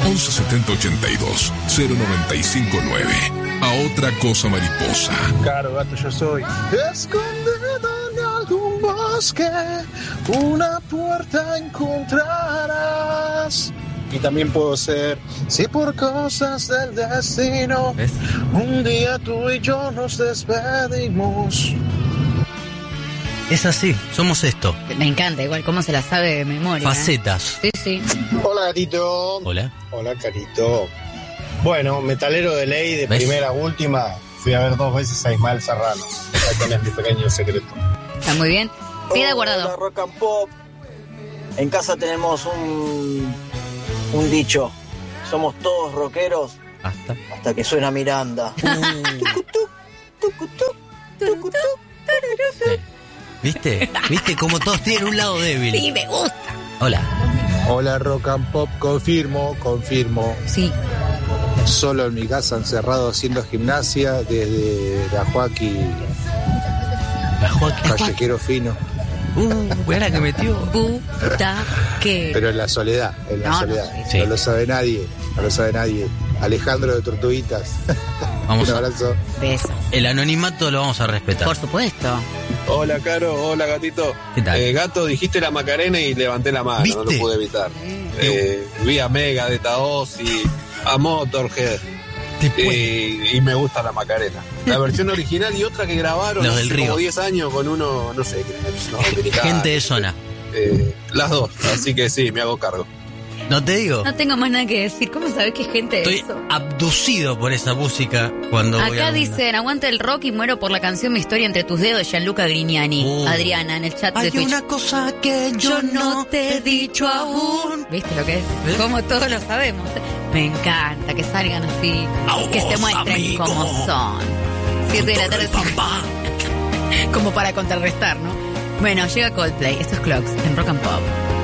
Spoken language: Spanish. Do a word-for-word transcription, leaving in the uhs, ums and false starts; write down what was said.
once setenta ochenta y dos cero noventa y cinco nueve. A otra cosa mariposa. Claro, gato, yo soy. Escondido en algún bosque, una puerta encontrarás. Y también puedo ser, si por cosas del destino, ¿ves? Un día tú y yo nos despedimos. Es así, somos esto. Me encanta, igual cómo se la sabe de memoria. Facetas. ¿Eh? Sí, sí. Hola, gatito. Hola. Hola, carito. Bueno, metalero de ley, de ¿ves? primera a última, fui a ver dos veces a Ismael Serrano. Ahí tenés mi pequeño secreto. Está muy bien. Pida guardado. Hola, Rock and Pop. En casa tenemos un, un dicho. Somos todos rockeros Hasta. hasta que suena Miranda. Tucutuc, tucutuc, tucutuc. Sí. ¿Viste? ¿Viste cómo todos tienen un lado débil? Sí, me gusta. Hola. Hola, Rock and Pop, confirmo, confirmo. Sí. Solo en mi casa, encerrado haciendo gimnasia desde la Joaquín, La Joaquín. callequero fino. Uh, buena que metió. Puta que. Pero en la soledad, en la No, no, soledad. sí. No lo sabe nadie, no lo sabe nadie. Alejandro de Tortuguitas. Vamos Un a... abrazo. Beso. El anonimato lo vamos a respetar. Por supuesto. Hola, Caro. Hola, gatito. ¿Qué tal? Eh, gato, dijiste la Macarena y levanté la mano. ¿Viste? No lo pude evitar. Eh, vi a Mega de Taos y a Motorhead. Eh, y me gusta la Macarena. La versión original y otra que grabaron Los del hace Río. como diez años con uno, no sé, unos americanos. Gente de zona. Eh, las dos. Así que sí, me hago cargo. ¿No te digo? No tengo más nada que decir. ¿Cómo sabés que es gente de Estoy eso? abducido por esa música cuando voy a Acá una- dicen, aguanta el rock y muero por la canción Mi historia entre tus dedos, Gianluca Grignani. Uh. Adriana, en el chat de Hay Twitch. una cosa que yo no te he dicho aún. ¿Viste lo que es? ¿Ves? Como todos lo sabemos. Me encanta que salgan así, A que se vos, muestren amigo. como son. Siete de la tarde. Como para contrarrestar, ¿no? Bueno, llega Coldplay. Esto es Clocks en Rock and Pop.